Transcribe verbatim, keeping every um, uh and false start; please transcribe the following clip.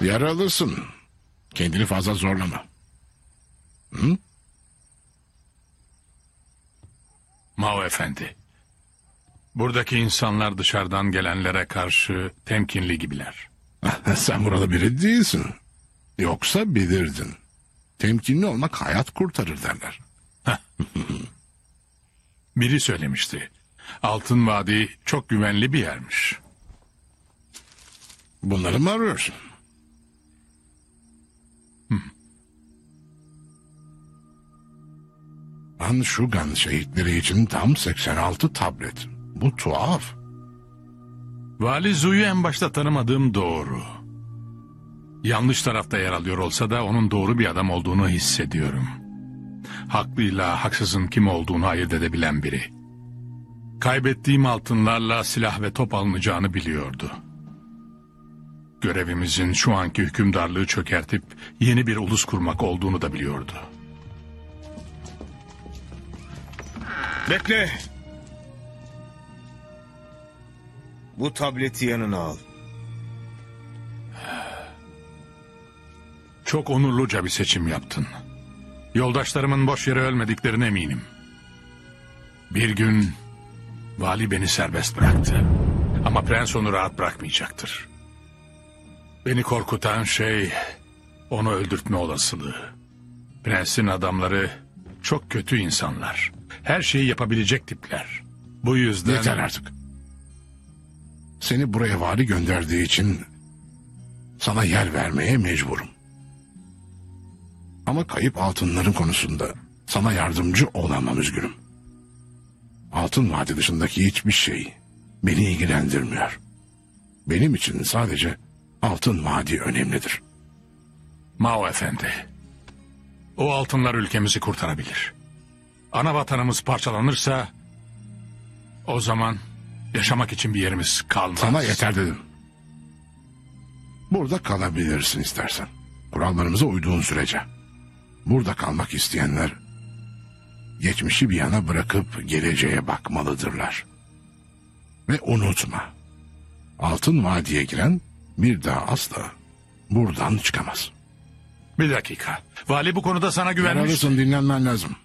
Yaralısın. Kendini fazla zorlama. Hı? Mao Efendi. Buradaki insanlar dışarıdan gelenlere karşı temkinli gibiler. Sen burada biri değilsin. Yoksa bilirdin. Temkinli olmak hayat kurtarır derler. Biri söylemişti. Altın Vadi çok güvenli bir yermiş. Bunları mı arıyorsun? Anshugan şehitleri için tam seksen altı tablet. Bu tuhaf. Vali Zu'yu en başta tanımadığım doğru. Yanlış tarafta yer alıyor olsa da onun doğru bir adam olduğunu hissediyorum. Haklıyla haksızın kim olduğunu ayırt edebilen biri. Kaybettiğim altınlarla silah ve top alınacağını biliyordu. Görevimizin şu anki hükümdarlığı çökertip yeni bir ulus kurmak olduğunu da biliyordu. Bekle. Bu tableti yanına al. Çok onurluca bir seçim yaptın. Yoldaşlarımın boş yere ölmediklerine eminim. Bir gün vali beni serbest bıraktı. Ama prens onu rahat bırakmayacaktır. Beni korkutan şey onu öldürtme olasılığı. Prensin adamları çok kötü insanlar. Her şeyi yapabilecek tipler. Bu yüzden... Yeter artık. Seni buraya vali gönderdiği için sana yer vermeye mecburum. Ama kayıp altınların konusunda sana yardımcı olamam, üzgünüm. Altın Vadi dışındaki hiçbir şey beni ilgilendirmiyor. Benim için sadece Altın Vadi önemlidir. Mao Efendi, o altınlar ülkemizi kurtarabilir. Ana vatanımız parçalanırsa o zaman yaşamak için bir yerimiz kalmaz. Sana yeter dedim. Burada kalabilirsin istersen. Kurallarımıza uyduğun sürece. Burada kalmak isteyenler geçmişi bir yana bırakıp geleceğe bakmalıdırlar. Ve unutma, Altın Vadi'ye giren bir daha asla buradan çıkamaz. Bir dakika. Vali bu konuda sana güvenmiş. Yaralısın, dinlenmen lazım.